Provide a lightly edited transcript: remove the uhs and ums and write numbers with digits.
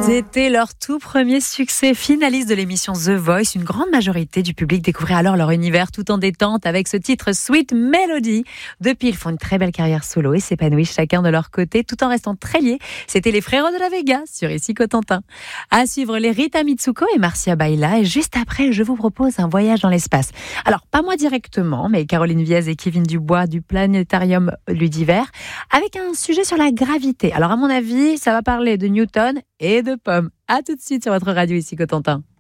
C'était leur tout premier succès, finaliste de l'émission The Voice. Une grande majorité du public découvrait alors leur univers tout en détente avec ce titre Sweet Melody. Depuis, ils font une très belle carrière solo et s'épanouissent chacun de leur côté tout en restant très liés. C'était les Frérots de la Vega sur Ici Cotentin. À suivre les Rita Mitsuko et Marcia Baila. Et juste après, je vous propose un voyage dans l'espace. Alors, pas moi directement, mais Caroline Viez et Kevin Dubois du Planétarium Ludiver avec un sujet sur la gravité. Alors, à mon avis, ça va parler de Newton et de pommes. À tout de suite sur votre radio Ici Cotentin.